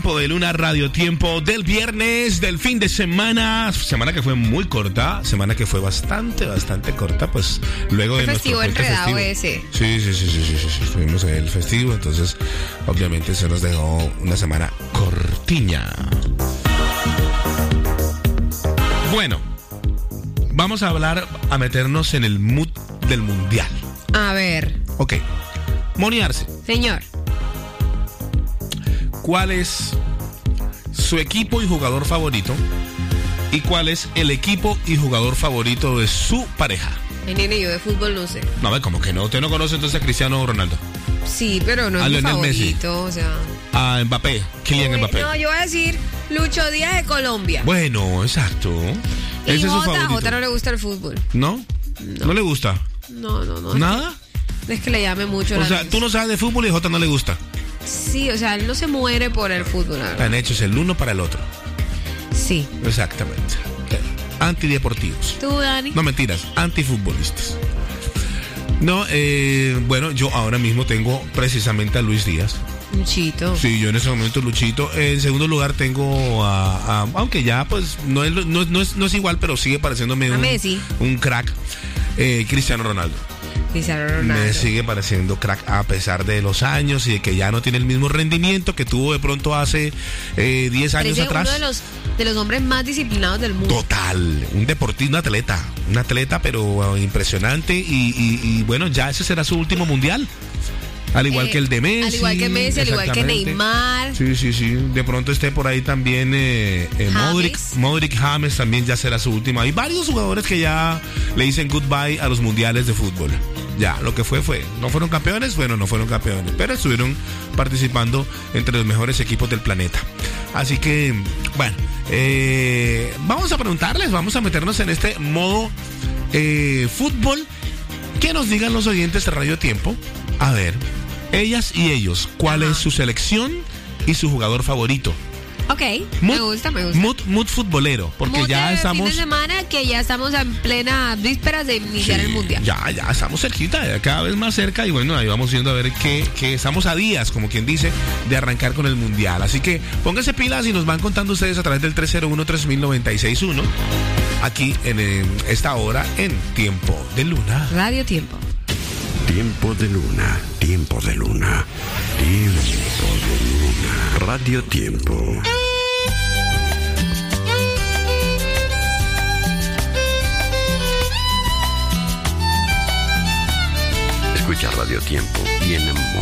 De Luna, Radio Tiempo del viernes, del fin de semana que fue muy corta, semana que fue bastante corta, pues luego de nuestro festivo enredado ese. Sí, estuvimos en el festivo, entonces obviamente se nos dejó una semana cortiña. Bueno, vamos a meternos en el mood del mundial. A ver. Ok, Moni Arce. Señor. ¿Cuál es su equipo y jugador favorito? ¿Y cuál es el equipo y jugador favorito de su pareja? Ay, nene, yo de fútbol no sé. No, como que no. ¿Usted no conoce entonces a Cristiano Ronaldo? Sí, pero no es mi Lionel favorito, Messi. O sea... A Mbappé, Kylian Mbappé. No, yo voy a decir Lucho Díaz de Colombia. Bueno, exacto. Y ese es su favorito. Jota no le gusta el fútbol. ¿No? ¿No le gusta? No. ¿Nada? Es que le llame mucho la atención. O sea, tú no sabes de fútbol y a Jota no le gusta. Sí, o sea, él no se muere por el fútbol. Están hechos el uno para el otro. Sí. Exactamente. Antideportivos. ¿Tú, Dani? No, mentiras, antifutbolistas. No, bueno, yo ahora mismo tengo precisamente a Luis Díaz. Luchito. Sí, yo en ese momento Luchito. En segundo lugar tengo a aunque ya pues no es igual, pero sigue pareciéndome un crack, Cristiano Ronaldo. Me sigue pareciendo crack a pesar de los años y de que ya no tiene el mismo rendimiento que tuvo de pronto hace 10 años atrás. Uno de los hombres más disciplinados del mundo. Total, un deportista, un atleta pero impresionante y bueno, ya ese será su último mundial. Al igual que el de Messi. Al igual que Messi, al igual que Neymar. Sí. De pronto esté por ahí también Modric James también ya será su última. Hay varios jugadores que ya le dicen goodbye a los mundiales de fútbol. Ya, lo que fue. ¿No fueron campeones? Bueno, no fueron campeones. Pero estuvieron participando entre los mejores equipos del planeta. Así que, bueno, vamos a preguntarles, vamos a meternos en este modo fútbol. Que nos digan los oyentes de Radio Tiempo. A ver, ellas y ellos, ¿cuál es su selección y su jugador favorito? Ok, me gusta. Mood futbolero, porque mood ya estamos... fin de semana que ya estamos en plena vísperas de iniciar el mundial. Ya estamos cerquita, ya cada vez más cerca y bueno, ahí vamos viendo a ver que estamos a días, como quien dice, de arrancar con el mundial. Así que pónganse pilas y nos van contando ustedes a través del 301-3000-961 aquí en esta hora en Tiempo de Luna. Radio Tiempo. Tiempo de Luna, Tiempo de Luna, Tiempo de Luna, Radio Tiempo. Escucha Radio Tiempo y enamórate.